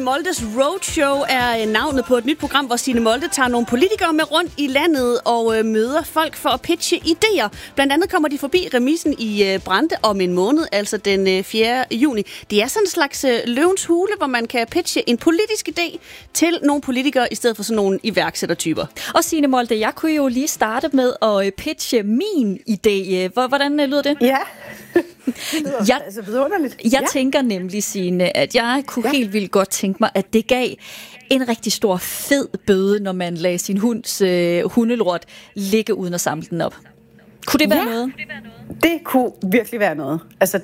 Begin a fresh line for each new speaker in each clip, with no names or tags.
Moldes Roadshow er navnet på et nyt program, hvor Signe Molde tager nogle politikere med rundt i landet og møder folk for at pitche idéer. Blandt andet kommer de forbi remisen i Brande om en måned, altså den 4. juni. Det er sådan en slags løvens hule, hvor man kan pitche en politisk idé til nogle politikere i stedet for sådan nogle iværksættertyper.
Og Signe Molde, jeg kunne jo lige starte med at pitche min idé. Hvordan lyder det?
Ja. Det lyder altså vidunderligt.
Jeg tænker nemlig, Signe, at jeg kunne helt vildt godt tænke mig, at det gav en rigtig stor fed bøde, når man lader sin hunds hundelort ligge uden at samle den op. Kunne det være noget?
Det kunne virkelig være noget. Altså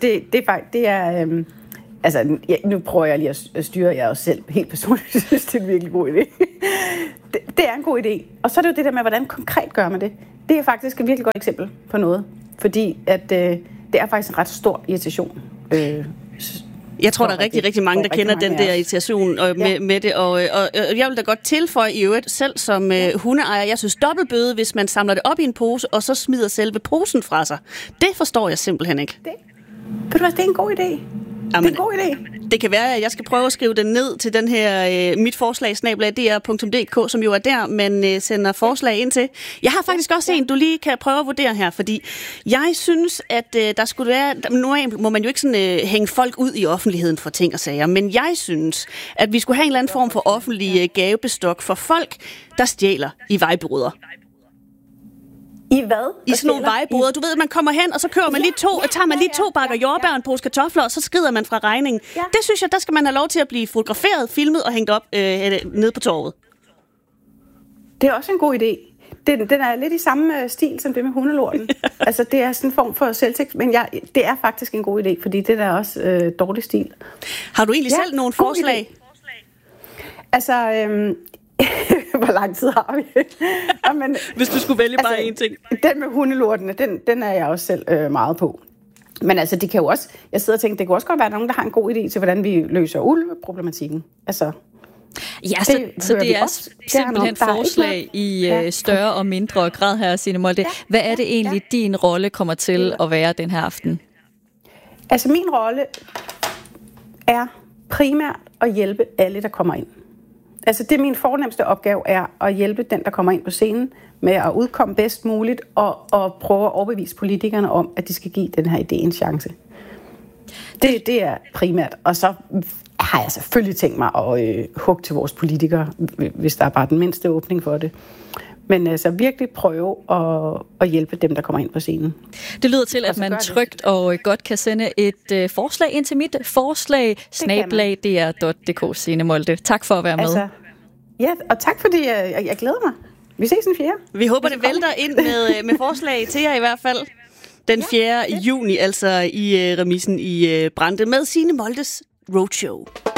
nu prøver jeg lige at styre jer også selv helt personligt. Jeg synes, det er en virkelig god idé. Det er en god idé. Og så er det jo det der med, hvordan konkret gør man det. Det er faktisk et virkelig godt eksempel på noget. Fordi at det er faktisk en ret stor irritation.
Jeg tror, der er rigtig mange, der kender den der irritation med det. Og jeg vil da godt tilføje i øvrigt, selv som hundeejer, jeg synes dobbeltbøde, hvis man samler det op i en pose, og så smider selve posen fra sig. Det forstår jeg simpelthen ikke.
Det er en god idé.
Jamen,
det er en god idé.
Det kan være, at jeg skal prøve at skrive den ned til den her mit forslag @dr.dk, som jo er der, man sender forslag ind til. Jeg har faktisk også en, du lige kan prøve at vurdere her, fordi jeg synes, at der skulle være... Normalt må man jo ikke sådan hænge folk ud i offentligheden for ting og sager, men jeg synes, at vi skulle have en eller anden form for offentlig gavebestok for folk, der stjæler i vejboder.
I hvad?
I sådan nogle vejboder. Du ved, man kommer hen, og så kører man tager man lige 2 bakker jordbær og en pose kartofler, og så skrider man fra regningen. Ja. Det synes jeg, der skal man have lov til at blive fotograferet, filmet og hængt op nede på torvet.
Det er også en god idé. Den er lidt i samme stil som det med hundelorten. Altså, det er sådan en form for selvtægt, men det er faktisk en god idé, fordi det er også dårlig stil.
Har du egentlig selv nogle forslag?
Altså... Hvor lang tid har vi?
Men, hvis du skulle vælge bare en ting.
Den med hundelortene, den er jeg også selv meget på. Men altså, det kan jo også... Jeg sidder og tænker, det kunne også godt være nogen, der har en god idé til, hvordan vi løser ulveproblematikken. Altså...
Ja, så det er simpelthen forslag i større og mindre grad her, Signe Molde. Hvad er det egentlig, din rolle kommer til at være den her aften?
Altså, min rolle er primært at hjælpe alle, der kommer ind. Altså det min fornemste opgave er at hjælpe den, der kommer ind på scenen med at udkomme bedst muligt og prøve at overbevise politikerne om, at de skal give den her idé en chance. Det er primært. Og så har jeg selvfølgelig tænkt mig at hugge til vores politikere, hvis der er bare den mindste åbning for det. Men altså virkelig prøve at hjælpe dem, der kommer ind på scenen.
Det lyder til, at man trygt og godt kan sende et forslag ind til mit forslag, @dr.dk, Signe Molde. Tak for at være med.
Ja, og tak fordi jeg glæder mig. Vi ses den 4.
Vi håber, det vælter ind med forslag til jer i hvert fald. Den 4. juni, altså i remisen i Brande med Signe Moldes Roadshow.